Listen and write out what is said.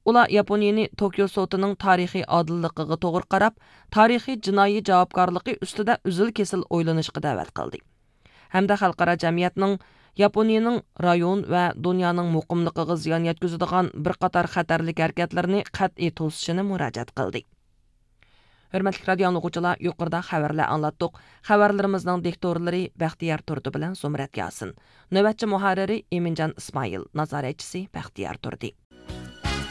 Ular Yaponiyani Tokyo sotining tarixiy odilligiga to'g'ri qarab, tarixiy jinoiy javobgarligi ustida uzil-kesil o'ylanishga da'vat qildi. Hamda xalqaro jamiyatning Yaponiyaning rayon va dunyoning muqimligiga ziyon yetkazadigan bir qator xatarlik harakatlarini qat'iy to'sishini murojaat qildi. Hörmətli radio dinləyicilər, yuqorida xəbərlər anlatdıq. Xəbərlərimizin diktorları Bəxtiyar Turdi bilan Zumrat Yasin. Növbətçi müharriri Emincan İsmail, nazaretçisi Bəxtiyar Turdi.